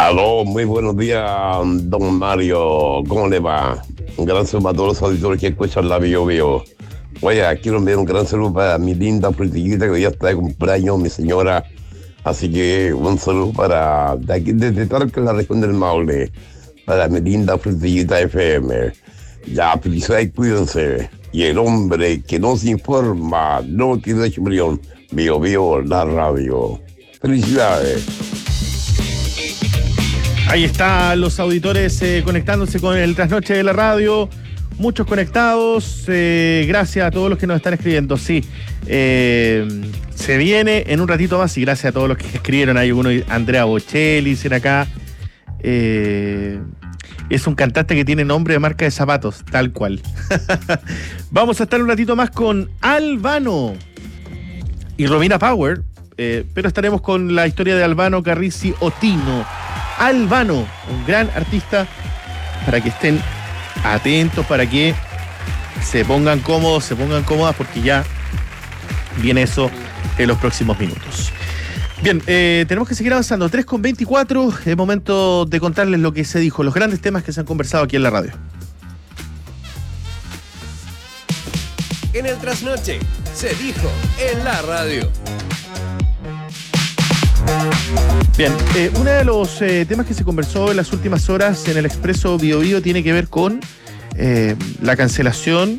Aló, muy buenos días, don Mario. ¿Cómo le va? Un gran saludo para todos los auditores que escuchan la Bio Bio. Oye, quiero enviar un gran saludo para mi linda politiquita que hoy ya está de cumpleaños, mi señora. Así que un saludo para de aquí, desde Talca, en la región del Maule, para mi linda politiquita FM. Ya, felicidades, cuídense. Y el hombre que no se informa no tiene opinión. Bio Bio, la radio. Felicidades. Ahí están los auditores conectándose con el Trasnoche de la radio. Muchos conectados. Gracias a todos los que nos están escribiendo. Sí, se viene en un ratito más y gracias a todos los que escribieron. Hay uno, Andrea Bocelli, dicen acá. Es un cantante que tiene nombre de marca de zapatos, tal cual. Vamos a estar un ratito más con Albano y Romina Power, pero estaremos con la historia de Albano Carrisi Otino. Albano, un gran artista, para que estén atentos, para que se pongan cómodos, se pongan cómodas, porque ya viene eso en los próximos minutos. Bien, tenemos que seguir avanzando. 3:24, es momento de contarles lo que se dijo, los grandes temas que se han conversado aquí en la radio. En el Trasnoche se dijo en la radio. Bien, uno de los temas que se conversó en las últimas horas en el Expreso Bio Bio tiene que ver con la cancelación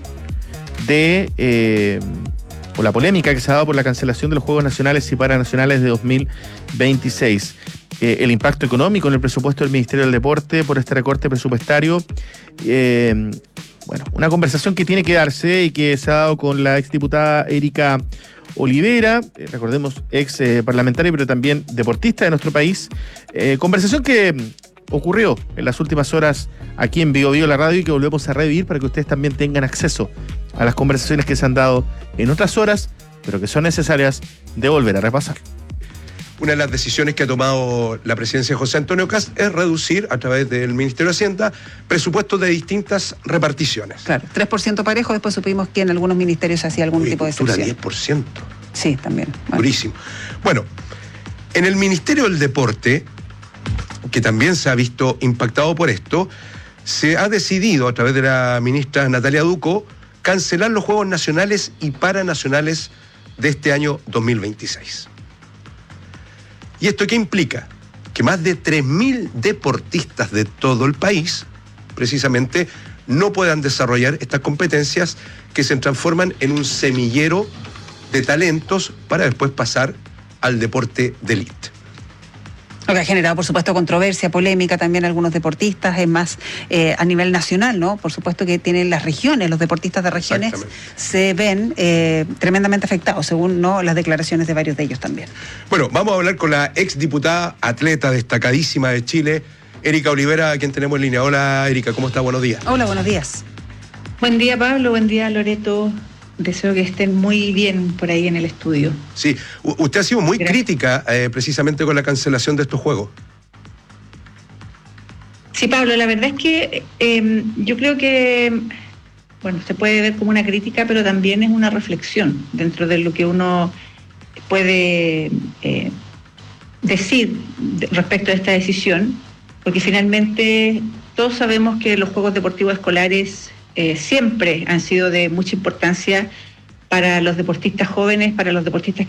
o la polémica que se ha dado por la cancelación de los Juegos Nacionales y Paranacionales de 2026. El impacto económico en el presupuesto del Ministerio del Deporte por este recorte presupuestario. Bueno, una conversación que tiene que darse y que se ha dado con la exdiputada Erika Olivera, recordemos, ex parlamentaria, pero también deportista de nuestro país. Conversación que ocurrió en las últimas horas aquí en Bio Bio la radio y que volvemos a revivir para que ustedes también tengan acceso a las conversaciones que se han dado en otras horas, pero que son necesarias de volver a repasar. Una de las decisiones que ha tomado la presidencia de José Antonio Kast es reducir, a través del Ministerio de Hacienda, presupuestos de distintas reparticiones. Claro, 3% parejo, después supimos que en algunos ministerios se hacía algún tipo de excepción. 10%. Sí, también. Bueno. Durísimo. Bueno, en el Ministerio del Deporte, que también se ha visto impactado por esto, se ha decidido, a través de la ministra Natalia Ducco, cancelar los Juegos Nacionales y Paranacionales de este año 2026. ¿Y esto qué implica? Que más de 3.000 deportistas de todo el país, precisamente, no puedan desarrollar estas competencias que se transforman en un semillero de talentos para después pasar al deporte de élite. Lo que ha generado, por supuesto, controversia, polémica también algunos deportistas, es más a nivel nacional, ¿no? Por supuesto que tienen las regiones, los deportistas de regiones se ven tremendamente afectados, según ¿no? las declaraciones de varios de ellos también. Bueno, vamos a hablar con la exdiputada, atleta destacadísima de Chile, Erika Olivera, a quien tenemos en línea. Hola, Erika, ¿cómo está? Buenos días. Hola, buenos días. Buen día, Pablo, buen día, Loreto. Deseo que estén muy bien por ahí en el estudio. Sí, usted ha sido muy crítica precisamente con la cancelación de estos juegos. Sí, Pablo, la verdad es que yo creo que, bueno, se puede ver como una crítica, pero también es una reflexión dentro de lo que uno puede decir respecto a esta decisión, porque finalmente todos sabemos que los Juegos Deportivos Escolares siempre han sido de mucha importancia para los deportistas jóvenes, para los deportistas